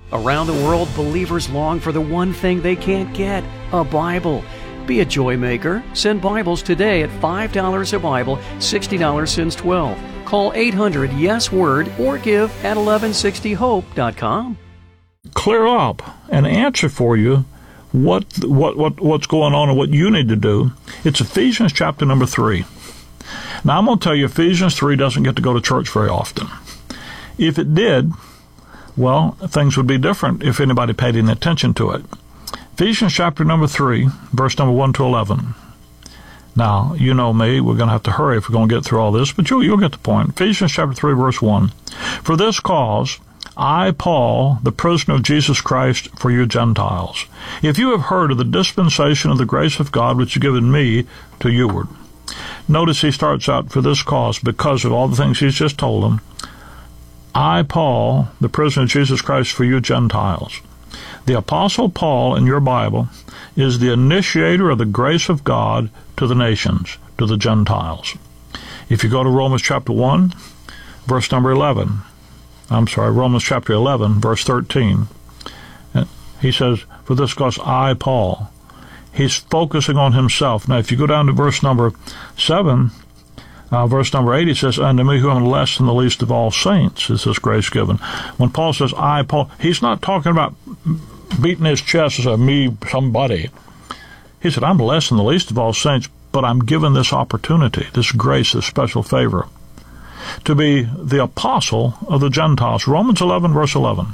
Around the world, believers long for the one thing they can't get, a Bible. Be a joy maker. Send Bibles today at $5 a Bible, $60 since 12. Call 800-YES-WORD or give at 1160hope.com. Clear up and answer for you what's going on and what you need to do. It's Ephesians chapter number 3. Now, I'm going to tell you, Ephesians 3 doesn't get to go to church very often. If it did, well, things would be different if anybody paid any attention to it. Ephesians chapter number 3, verse number 1 to 11. Now, you know me, we're going to have to hurry if we're going to get through all this, but you'll get the point. Ephesians chapter 3, verse 1. For this cause, I, Paul, the prisoner of Jesus Christ, for you Gentiles, if you have heard of the dispensation of the grace of God which is given me to youward. Notice he starts out, for this cause, because of all the things he's just told them. I, Paul, the prisoner of Jesus Christ, for you Gentiles. The Apostle Paul in your Bible is the initiator of the grace of God to the nations, to the Gentiles. If you go to Romans chapter 1, verse number 11, Romans chapter 11, verse 13, he says, for this cause I, Paul. He's focusing on himself. Now, if you go down to verse number 7, verse number 8, he says, unto me who am less than the least of all saints is this grace given. When Paul says, I, Paul, he's not talking about beating his chest as a me, somebody. He said, I'm less than the least of all saints, but I'm given this opportunity, this grace, this special favor, to be the apostle of the Gentiles. Romans 11, verse 11.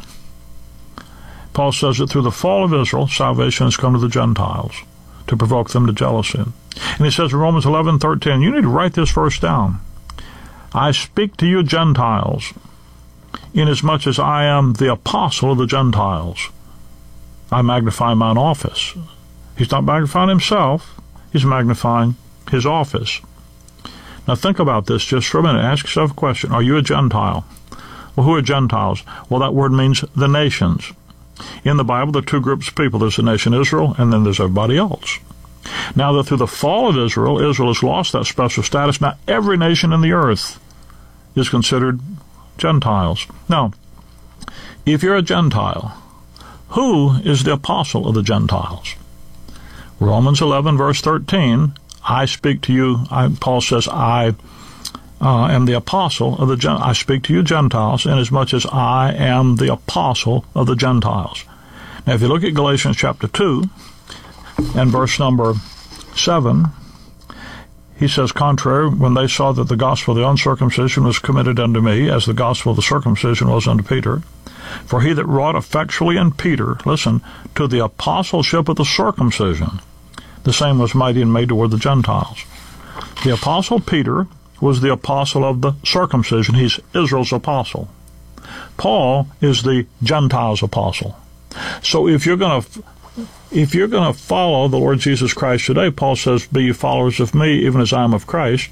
Paul says that through the fall of Israel, salvation has come to the Gentiles to provoke them to jealousy. And he says in Romans 11:13, you need to write this verse down. I speak to you Gentiles, inasmuch as I am the apostle of the Gentiles. I magnify mine office. He's not magnifying himself, he's magnifying his office. Now think about this just for a minute. Ask yourself a question. Are you a Gentile? Well, who are Gentiles? Well, that word means the nations. In the Bible, there are two groups of people. There's the nation Israel, and then there's everybody else. Now that through the fall of Israel has lost that special status. Now every nation in the earth is considered Gentiles. Now, if you're a Gentile, who is the apostle of the Gentiles? Romans 11, verse 13, I speak to you, Paul says, I am the apostle of the Gentiles. I speak to you Gentiles, inasmuch as I am the apostle of the Gentiles. Now, if you look at Galatians chapter 2 and verse number 7, he says, contrary, when they saw that the gospel of the uncircumcision was committed unto me, as the gospel of the circumcision was unto Peter, for he that wrought effectually in Peter, listen, to the apostleship of the circumcision, the same was mighty and made toward the Gentiles. The apostle Peter was the apostle of the circumcision. He's Israel's apostle. Paul is the Gentiles' apostle. So if you're going to follow the Lord Jesus Christ today, Paul says, be you followers of me, even as I am of Christ.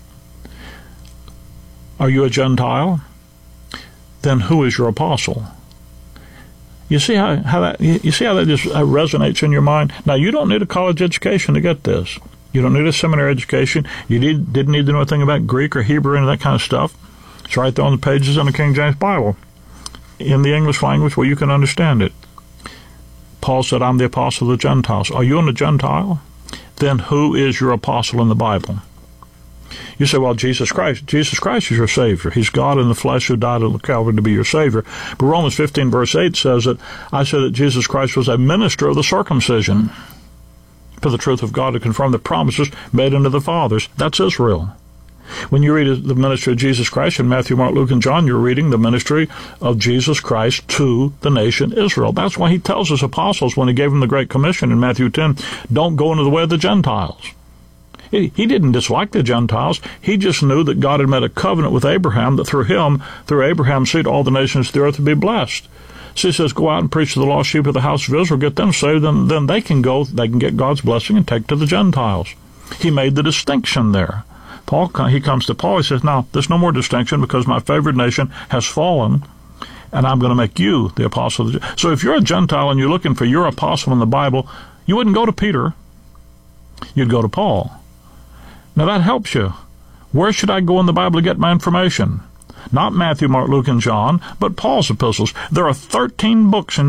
Are you a Gentile? Then who is your apostle? You see how that just resonates in your mind? Now, you don't need a college education to get this. You don't need a seminary education. You didn't need to know anything about Greek or Hebrew and that kind of stuff. It's right there on the pages in the King James Bible, in the English language where you can understand it. Paul said, I'm the apostle of the Gentiles. Are you a Gentile? Then who is your apostle in the Bible? You say, well, Jesus Christ. Jesus Christ is your Savior. He's God in the flesh who died on the Calvary to be your Savior. But Romans 15, verse 8 says that I said that Jesus Christ was a minister of the circumcision for the truth of God to confirm the promises made unto the fathers. That's Israel. When you read the ministry of Jesus Christ in Matthew, Mark, Luke, and John, you're reading the ministry of Jesus Christ to the nation Israel. That's why he tells his apostles when he gave them the Great Commission in Matthew 10, don't go into the way of the Gentiles. He didn't dislike the Gentiles. He just knew that God had made a covenant with Abraham, that through Abraham's seed, all the nations of the earth would be blessed. So he says, go out and preach to the lost sheep of the house of Israel, get them saved, then they can get God's blessing and take to the Gentiles. He made the distinction there. He comes to Paul, he says, now, there's no more distinction because my favored nation has fallen, and I'm going to make you the apostle. So if you're a Gentile and you're looking for your apostle in the Bible, you wouldn't go to Peter. You'd go to Paul. Now that helps you. Where should I go in the Bible to get my information? Not Matthew, Mark, Luke, and John, but Paul's epistles. There are 13 books in